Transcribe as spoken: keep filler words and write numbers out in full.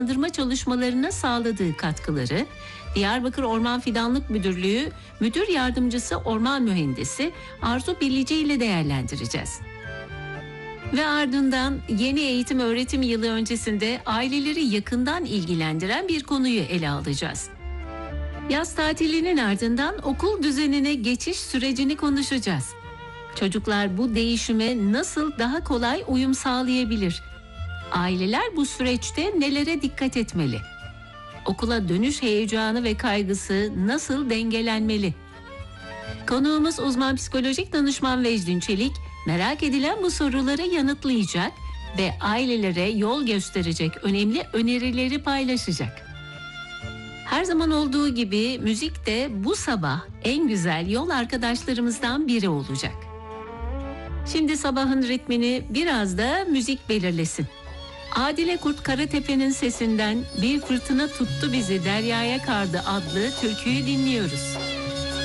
canlandırma çalışmalarına sağladığı katkıları Diyarbakır Orman Fidanlık Müdürlüğü Müdür Yardımcısı Orman Mühendisi Arzu Bilici ile değerlendireceğiz. Ve ardından yeni eğitim öğretim yılı öncesinde aileleri yakından ilgilendiren bir konuyu ele alacağız. Yaz tatilinin ardından okul düzenine geçiş sürecini konuşacağız. Çocuklar bu değişime nasıl daha kolay uyum sağlayabilir? Aileler bu süreçte nelere dikkat etmeli? Okula dönüş heyecanı ve kaygısı nasıl dengelenmeli? Konuğumuz uzman psikolojik danışman Vecdin Çelik, merak edilen bu soruları yanıtlayacak ve ailelere yol gösterecek önemli önerileri paylaşacak. Her zaman olduğu gibi müzik de bu sabah en güzel yol arkadaşlarımızdan biri olacak. Şimdi sabahın ritmini biraz da müzik belirlesin. Adile Kurt Karatepe'nin sesinden Bir Fırtına Tuttu Bizi Deryaya Kardı adlı türküyü dinliyoruz.